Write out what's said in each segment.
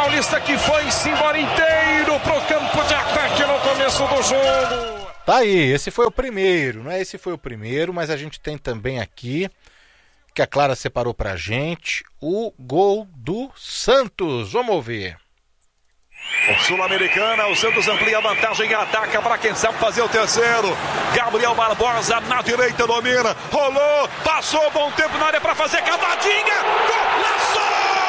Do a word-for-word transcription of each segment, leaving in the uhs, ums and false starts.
Paulista que foi-se embora inteiro pro campo de ataque no começo do jogo. Tá aí, esse foi o primeiro, não é? Esse foi o primeiro, mas a gente tem também aqui, que a Clara separou pra gente, o gol do Santos. Vamos ver. Sul-Americana, o Santos amplia a vantagem e ataca para quem sabe fazer o terceiro. Gabriel Barbosa na direita domina, rolou, passou, bom tempo na área para fazer cavadinha, golaço!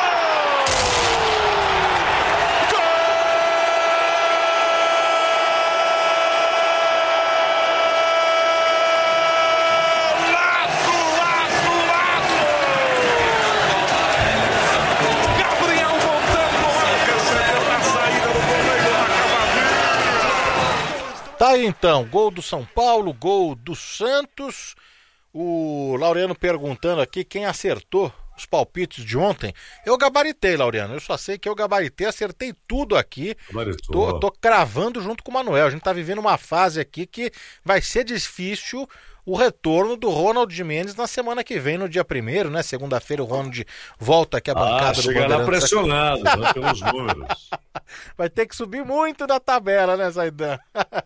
Tá aí então, gol do São Paulo, gol do Santos. O Laureano perguntando aqui quem acertou os palpites de ontem. Eu gabaritei, Laureano, eu só sei que eu gabaritei, acertei tudo aqui. Tô, tô cravando junto com o Manuel. A gente tá vivendo uma fase aqui que vai ser difícil o retorno do Ronald Gimenez na semana que vem, no dia primeiro, né? Segunda-feira o Ronald volta aqui à bancada ah, do chegará pressionado, né, pelos números. Vai ter que subir muito na tabela, né, Zaidan?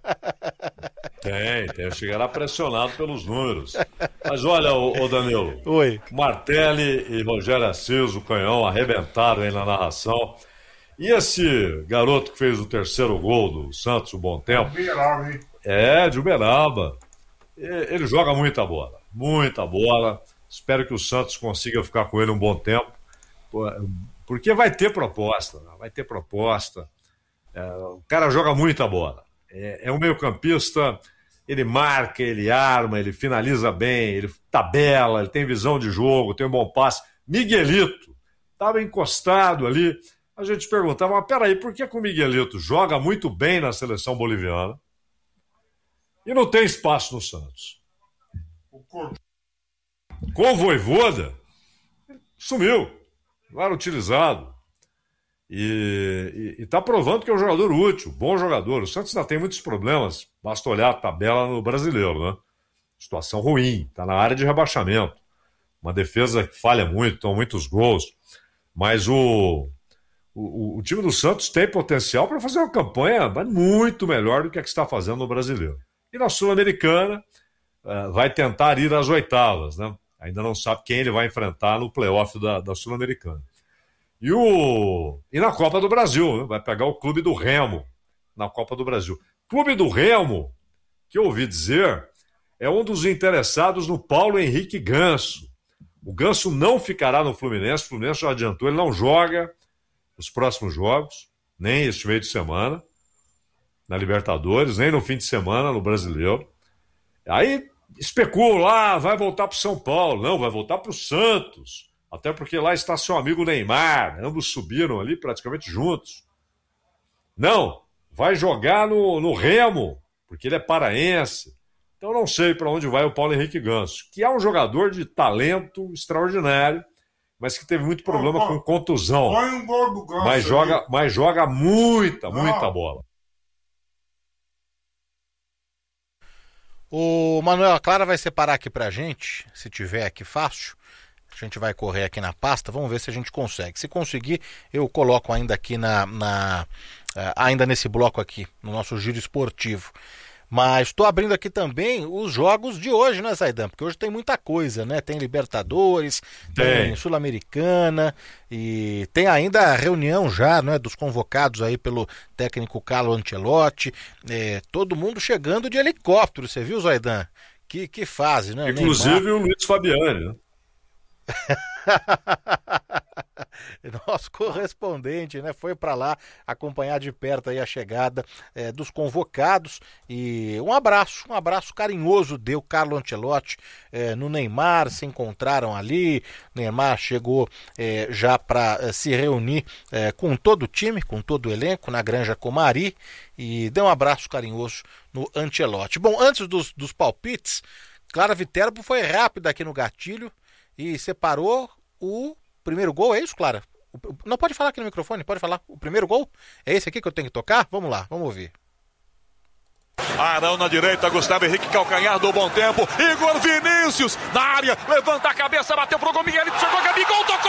Tem, tem, chegará pressionado pelos números. Mas olha, ô, ô Danilo. Oi. Martelli e Rogério Assis, o canhão, arrebentaram aí na narração. E esse garoto que fez o terceiro gol do Santos, o Bom Tempo. Uberaba, hein? É, de Uberaba. Ele joga muita bola, muita bola. Espero que o Santos consiga ficar com ele um bom tempo, porque vai ter proposta, vai ter proposta. É, o cara joga muita bola. É, é um meio-campista, ele marca, ele arma, ele finaliza bem, ele tabela, ele tem visão de jogo, tem um bom passe. Miguelito estava encostado ali. A gente perguntava, mas peraí, por que, que o Miguelito joga muito bem na seleção boliviana e não tem espaço no Santos? Com o Vojvoda, sumiu, não era utilizado. E está provando que é um jogador útil, bom jogador. O Santos ainda tem muitos problemas, basta olhar a tabela no Brasileiro, né? Situação ruim, está na área de rebaixamento. Uma defesa que falha muito, toma muitos gols. Mas o, o, o time do Santos tem potencial para fazer uma campanha muito melhor do que a que está fazendo no Brasileiro. E na Sul-Americana uh, vai tentar ir às oitavas, né? Ainda não sabe quem ele vai enfrentar no playoff da, da Sul-Americana. E, o... e na Copa do Brasil, né? Vai pegar o Clube do Remo na Copa do Brasil. Clube do Remo, que eu ouvi dizer, é um dos interessados no Paulo Henrique Ganso. O Ganso não ficará no Fluminense, o Fluminense já adiantou, ele não joga os próximos jogos, nem este meio de semana, na Libertadores, nem no fim de semana no Brasileiro. Aí especulam lá, vai voltar para o São Paulo. Não, vai voltar para o Santos. Até porque lá está seu amigo Neymar. Ambos subiram ali praticamente juntos. Não, vai jogar no, no Remo, porque ele é paraense. Então não sei para onde vai o Paulo Henrique Ganso, que é um jogador de talento extraordinário, mas que teve muito problema oh, oh, com contusão. Põe um gol do Ganso. Mas joga, mas joga muita, não. muita bola. O Manuel, a Clara vai separar aqui pra gente, se tiver aqui fácil. A gente vai correr aqui na pasta, vamos ver se a gente consegue. Se conseguir, eu coloco ainda aqui na, na uh, ainda nesse bloco aqui, no nosso giro esportivo. Mas estou abrindo aqui também os jogos de hoje, né, Zaidan? Porque hoje tem muita coisa, né? Tem Libertadores, tem, tem Sul-Americana e tem ainda a reunião já, né, dos convocados aí pelo técnico Carlo Ancelotti. É, todo mundo chegando de helicóptero, você viu, Zaidan? Que, que fase, né? Inclusive Neymar. O Luiz Fabiani, né? Nosso correspondente, né, foi para lá acompanhar de perto aí a chegada é, dos convocados. E um abraço, um abraço carinhoso deu Carlo Ancelotti é, no Neymar. Se encontraram ali, Neymar chegou é, já para é, se reunir é, com todo o time, com todo o elenco na Granja Comari, e deu um abraço carinhoso no Ancelotti. Bom, antes dos, dos palpites, Clara Viterbo foi rápida aqui no gatilho e separou o primeiro gol. É isso, Clara? Não, pode falar aqui no microfone, pode falar. O primeiro gol? É esse aqui que eu tenho que tocar? Vamos lá, vamos ouvir. Arão na direita, Gustavo Henrique, calcanhar do Bom Tempo. Igor Vinícius na área, levanta a cabeça, bateu pro gol, Miguelito chegou, Gabigol tocou!